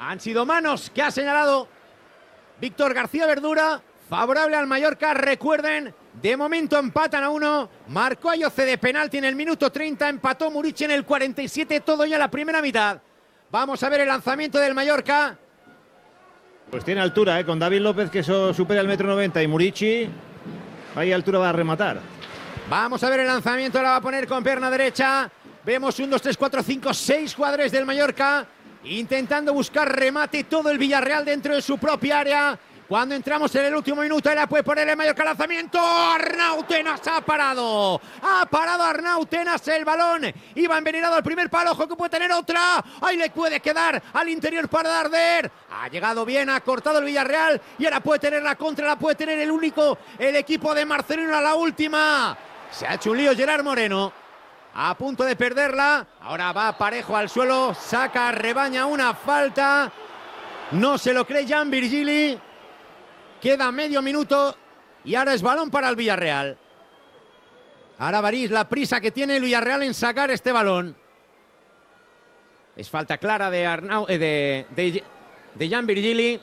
Han sido manos que ha señalado Víctor García Verdura, favorable al Mallorca. Recuerden, de momento empatan a 1. Marcó Ayoce de penalti en el minuto 30, empató Murici en el 47, todo ya la primera mitad. Vamos a ver el lanzamiento del Mallorca. Pues tiene altura, con David López, que eso supera el 1,90 m, y Murici, ahí altura va a rematar. Vamos a ver el lanzamiento, ahora va a poner con pierna derecha. Vemos 1, 2, 3, 4, 5, 6 jugadores del Mallorca intentando buscar remate, todo el Villarreal dentro de su propia área. Cuando entramos en el último minuto, era puede poner el Mallorca, lanzamiento. Arnau Tenas ha parado Arnau Tenas el balón. Iba envenenado al primer palo, ojo que puede tener otra. Ahí le puede quedar al interior para Darder. Ha llegado bien, ha cortado el Villarreal y ahora puede tener la contra, la puede tener el equipo de Marcelino a la última. Se ha hecho un lío Gerard Moreno, a punto de perderla. Ahora va parejo al suelo, saca, rebaña una falta. No se lo cree Jan Virgili. Queda medio minuto y ahora es balón para el Villarreal. Ahora Varís, la prisa que tiene el Villarreal en sacar este balón. Es falta clara de Jan Virgili.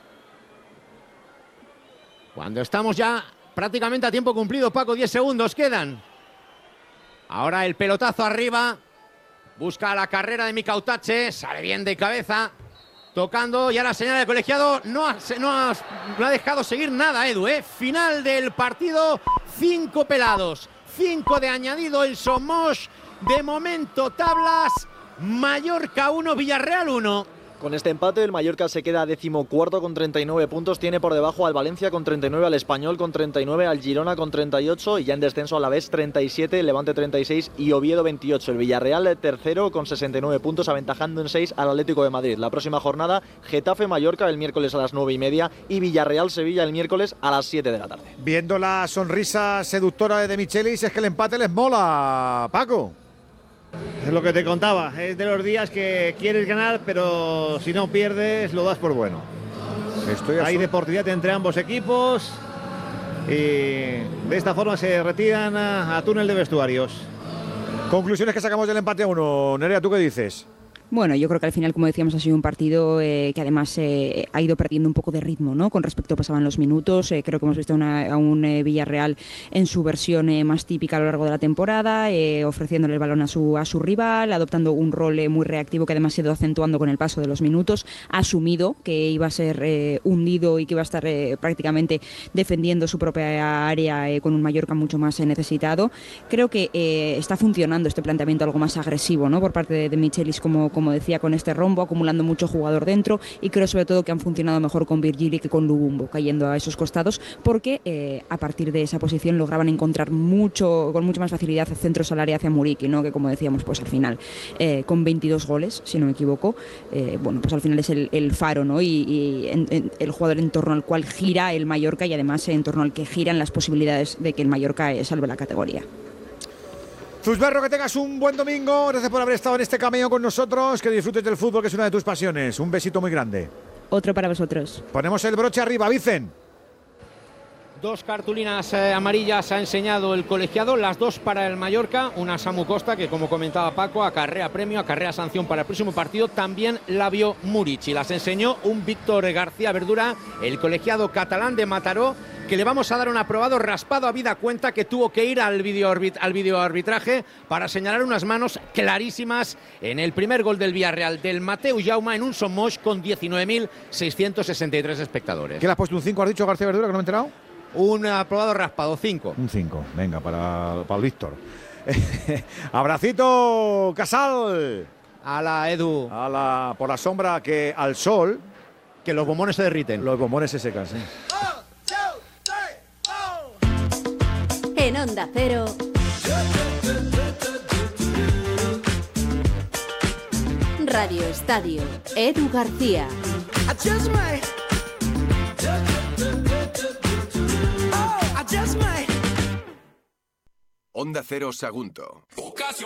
Cuando estamos ya prácticamente a tiempo cumplido, Paco, 10 segundos quedan. Ahora el pelotazo arriba. Busca la carrera de Mikautache. Sale bien de cabeza. Tocando, y ahora señala el colegiado. No ha dejado seguir nada, Edu. Final del partido. 5 pelados. 5 de añadido el Somos. De momento tablas. Mallorca 1, Villarreal 1. Con este empate el Mallorca se queda 14º con 39 puntos, tiene por debajo al Valencia con 39, al Español con 39, al Girona con 38 y ya en descenso a la vez 37, Levante 36 y Oviedo 28. El Villarreal tercero con 69 puntos, aventajando en 6 al Atlético de Madrid. La próxima jornada, Getafe-Mallorca el miércoles a las 9:30 y Villarreal-Sevilla el miércoles a las 7 de la tarde. Viendo la sonrisa seductora de Michelis, es que el empate les mola, Paco. Es lo que te contaba, es de los días que quieres ganar, pero si no pierdes lo das por bueno. Hay deportividad entre ambos equipos y de esta forma se retiran a túnel de vestuarios. Conclusiones que sacamos del empate a 1. Nerea, ¿tú qué dices? Bueno, yo creo que al final, como decíamos, ha sido un partido que además ha ido perdiendo un poco de ritmo, ¿no? Con respecto a pasaban los minutos. Creo que hemos visto a un Villarreal en su versión más típica a lo largo de la temporada, ofreciéndole el balón a su rival, adoptando un rol muy reactivo que además se ha ido acentuando con el paso de los minutos. Ha asumido que iba a ser hundido y que iba a estar prácticamente defendiendo su propia área con un Mallorca mucho más necesitado. Creo que está funcionando este planteamiento algo más agresivo, ¿no? Por parte de Michelis, como decía, con este rombo, acumulando mucho jugador dentro, y creo sobre todo que han funcionado mejor con Virgili que con Lubumbo, cayendo a esos costados, porque a partir de esa posición lograban encontrar con mucha más facilidad centros al área hacia Muriqui, ¿no? Que como decíamos, pues al final, con 22 goles, si no me equivoco, bueno, pues al final es el faro, ¿no? Y el jugador en torno al cual gira el Mallorca y además en torno al que giran las posibilidades de que el Mallorca salve la categoría. Zuzberro, que tengas un buen domingo. Gracias por haber estado en este cameo con nosotros. Que disfrutes del fútbol, que es una de tus pasiones. Un besito muy grande. Otro para vosotros. Ponemos el broche arriba, Vicen. 2 cartulinas amarillas ha enseñado el colegiado, las 2 para el Mallorca. Una Samu Costa, que como comentaba Paco, acarrea premio, acarrea sanción para el próximo partido. También la vio Murici. Las enseñó un Víctor García Verdura, el colegiado catalán de Mataró, que le vamos a dar un aprobado raspado a vida cuenta, que tuvo que ir al videoarbitraje para señalar unas manos clarísimas en el primer gol del Villarreal, del Mateu Jaume, en un Somos con 19.663 espectadores. ¿Qué le has puesto un 5, has dicho, García Verdura, que no me he enterado? Un aprobado raspado, 5. Un 5, venga, para el Víctor. Abracito, Casal. A la Edu. Por la sombra, que al sol. Que los bombones se derriten. Los bombones se secan, sí. En Onda Cero. Radio Estadio. Edu García. Onda Cero Sagunto.